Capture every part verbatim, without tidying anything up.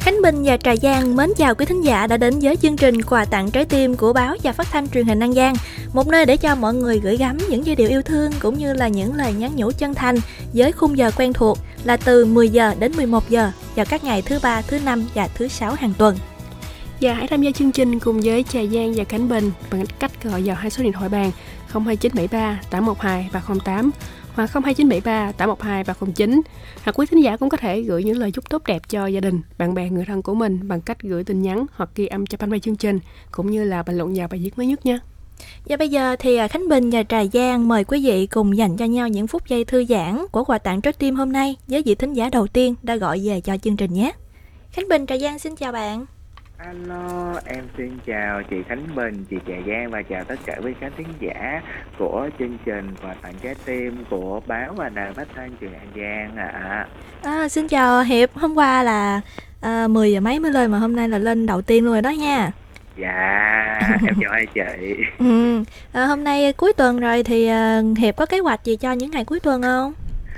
Khánh Bình và Trà Giang mến chào quý thính giả đã đến với chương trình quà tặng trái tim của báo và phát thanh truyền hình An Giang, một nơi để cho mọi người gửi gắm những giai điệu yêu thương cũng như là những lời nhắn nhủ chân thành với khung giờ quen thuộc là từ mười giờ đến mười một giờ vào các ngày thứ ba, thứ năm và thứ sáu hàng tuần. Và hãy tham gia chương trình cùng với Trà Giang và Khánh Bình bằng cách gọi vào hai số điện thoại bàn không hai chín bảy ba tám một hai ba không tám hoặc không hai chín bảy ba tám một hai ba không chín. Hoặc quý thính giả cũng có thể gửi những lời chúc tốt đẹp cho gia đình, bạn bè, người thân của mình bằng cách gửi tin nhắn hoặc ghi âm cho fanpage chương trình cũng như là bình luận vào bài viết mới nhất nha. Và bây giờ thì Khánh Bình và Trà Giang mời quý vị cùng dành cho nhau những phút giây thư giãn của quà tặng trái tim hôm nay với vị thính giả đầu tiên đã gọi về cho chương trình nhé. Khánh Bình, Trà Giang xin chào bạn. Alo, em xin chào chị Khánh Bình, chị Trà Giang và chào tất cả quý khán thính giả của chương trình quà tặng trái tim của báo và đài phát thanh truyền hình An Giang ạ. À. À, xin chào Hiệp, hôm qua là à, mười giờ mấy mới lên mà hôm nay là lên đầu tiên luôn rồi đó nha. Dạ, em chào hai chị. ừ. à, Hôm nay cuối tuần rồi thì à, Hiệp có kế hoạch gì cho những ngày cuối tuần không?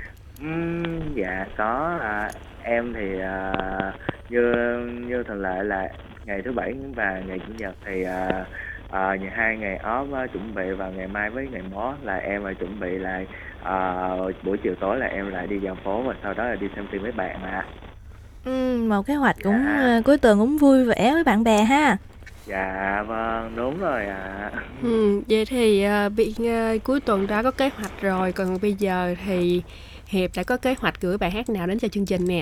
Uhm, dạ có, à, em thì à, như như thường lệ là ngày thứ bảy và ngày chủ nhật thì à, à, hai ngày off á, chuẩn bị vào ngày mai với ngày mốt là em à, chuẩn bị lại à, buổi chiều tối là em lại đi dạo phố và sau đó là đi xem phim với bạn ạ. À. Ừ, một kế hoạch cũng Dạ. uh, cuối tuần cũng vui vẻ với bạn bè ha. Dạ vâng, đúng rồi ạ. À. Ừ, vậy thì uh, bị, uh, cuối tuần đã có kế hoạch rồi, còn bây giờ thì Hiệp đã có kế hoạch gửi bài hát nào đến cho chương trình nè?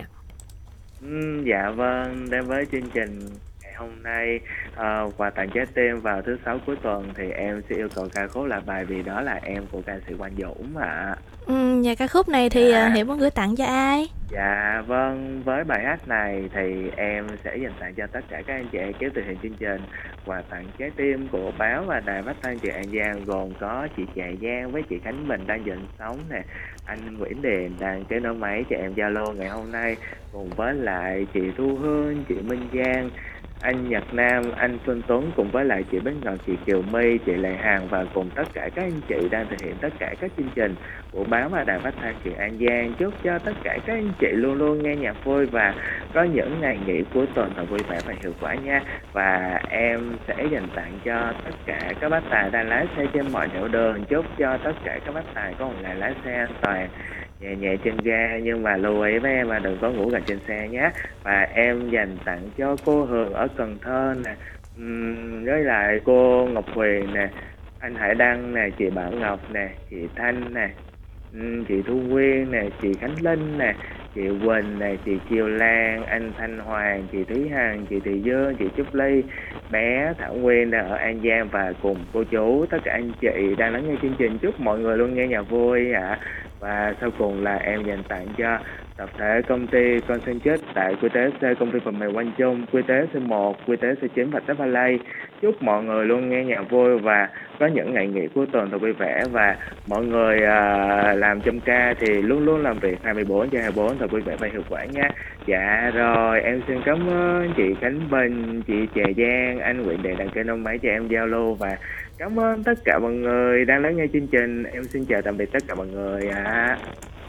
Ừ, dạ vâng, đến với chương trình ngày hôm nay uh, quà tặng trái tim vào thứ sáu cuối tuần thì em sẽ yêu cầu ca khúc là Bài Vì Đó Là Em của ca sĩ Quang Dũng ạ. À. Ừ, và ca khúc này thì dạ. Hiệp muốn gửi tặng cho ai? Dạ vâng, với bài hát này thì em sẽ dành tặng cho tất cả các anh chị kéo từ hiện chương trình quà tặng trái tim của báo và đài phát thanh truyền An Giang, gồm có chị Trà Giang với chị Khánh Bình đang dần sống nè, anh Nguyễn Điền đang kết nối máy cho em Zalo ngày hôm nay, cùng với lại chị Thu Hương, chị Minh Giang, anh Nhật Nam, anh Xuân Tuấn, cùng với lại chị Bích Ngọc, chị Kiều My, chị Lệ Hằng và cùng tất cả các anh chị đang thực hiện tất cả các chương trình của báo và đài phát thanh truyền An Giang. Chúc cho tất cả các anh chị luôn luôn nghe nhạc vui và có những ngày nghỉ cuối tuần thật vui vẻ và hiệu quả nha. Và em sẽ dành tặng cho tất cả các bác tài đang lái xe trên mọi nẻo đường. Chúc cho tất cả các bác tài có một ngày lái xe an toàn, nhẹ nhẹ trên ga, nhưng mà lưu ý với em là đừng có ngủ gần trên xe nhé. Và em dành tặng cho cô Hường ở Cần Thơ nè, uhm, với lại cô Ngọc Huyền nè, anh Hải Đăng nè, chị Bảo Ngọc nè, chị Thanh nè, uhm, chị Thu Nguyên nè, chị Khánh Linh nè, chị Quỳnh nè, chị Kiều Lan, anh Thanh Hoàng, chị Thúy Hằng, chị Thị Dương, chị Trúc Ly, bé Thảo Nguyên đang ở An Giang và cùng cô chú tất cả anh chị đang lắng nghe chương trình. Chúc mọi người luôn nghe nhạc vui ạ. À. Và sau cùng là em dành tặng cho tập thể công ty Concentrate tại quy tế C, công ty phần mềm Quang Trung, quy tế C một, quy tế C chín và Tết Valay. Chúc mọi người luôn nghe nhạc vui và có những ngày nghỉ cuối tuần thật vui vẻ, và mọi người à, làm trong ca thì luôn luôn làm việc hai mươi bốn trên hai mươi bốn thật vui vẻ và hiệu quả nha. Dạ rồi, em xin cảm ơn chị Khánh Bình, chị Trà Giang, anh Nguyễn Đệ đang kênh nông máy cho em giao lưu, và cảm ơn tất cả mọi người đang lắng nghe chương trình. Em xin chào tạm biệt tất cả mọi người ạ. À.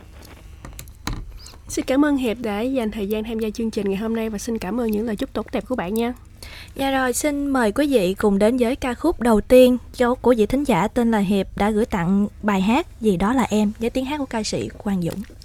Xin cảm ơn Hiệp đã dành thời gian tham gia chương trình ngày hôm nay và xin cảm ơn những lời chúc tốt đẹp của bạn nha. Dạ rồi, xin mời quý vị cùng đến với ca khúc đầu tiên của vị thính giả tên là Hiệp đã gửi tặng bài hát Vì Đó Là Em với tiếng hát của ca sĩ Quang Dũng.